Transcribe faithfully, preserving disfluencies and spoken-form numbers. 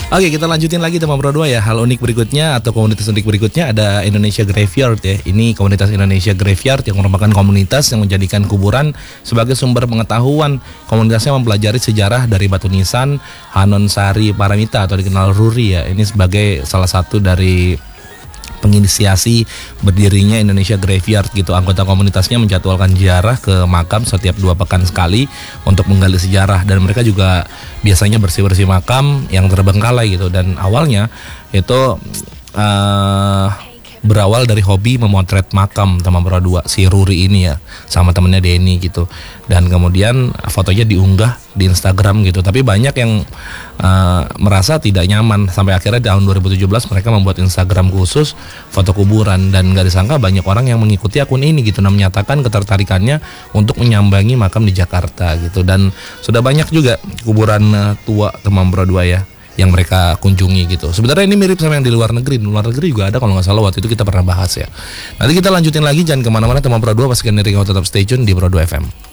Oke, kita lanjutin lagi teman Pro dua ya. Hal unik berikutnya atau komunitas unik berikutnya ada Indonesia Graveyard ya. Ini komunitas Indonesia Graveyard yang merupakan komunitas yang menjadikan kuburan sebagai sumber pengetahuan. Komunitasnya mempelajari sejarah dari batu nisan Hanon Sari Paramita atau dikenal Ruri ya. Ini sebagai salah satu dari penginisiasi berdirinya Indonesia Graveyard gitu. Anggota komunitasnya menjadwalkan ziarah ke makam setiap dua pekan sekali untuk menggali sejarah, dan mereka juga biasanya bersih-bersih makam yang terbengkalai gitu. Dan awalnya itu uh, berawal dari hobi memotret makam teman Pro dua si Ruri ini ya, sama temennya Denny gitu. Dan kemudian fotonya diunggah di Instagram gitu. Tapi banyak yang uh, merasa tidak nyaman, sampai akhirnya tahun dua ribu tujuh belas mereka membuat Instagram khusus foto kuburan, dan gak disangka banyak orang yang mengikuti akun ini gitu, dan menyatakan ketertarikannya untuk menyambangi makam di Jakarta gitu. Dan sudah banyak juga kuburan uh, tua teman Pro dua ya yang mereka kunjungi gitu. Sebenarnya ini mirip sama yang di luar negeri. Di luar negeri juga ada kalau nggak salah, waktu itu kita pernah bahas ya. Nanti kita lanjutin lagi, jangan kemana-mana teman Pro dua, pastikan diri kamu tetap stay tune di Pro dua F M.